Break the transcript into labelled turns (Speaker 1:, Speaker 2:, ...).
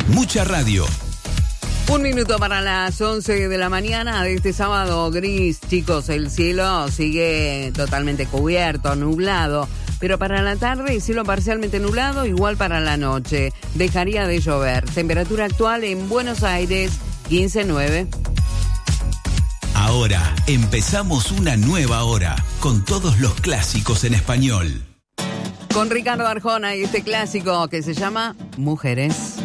Speaker 1: Mucha radio.
Speaker 2: 1 minuto para las 11 de la mañana de este sábado gris, chicos. El cielo sigue totalmente cubierto, nublado. Pero para la tarde, cielo parcialmente nublado, igual para la noche. Dejaría de llover. Temperatura actual en Buenos Aires, 15,9.
Speaker 1: Ahora empezamos una nueva hora con todos los clásicos en español.
Speaker 2: Con Ricardo Arjona y este clásico que se llama Mujeres.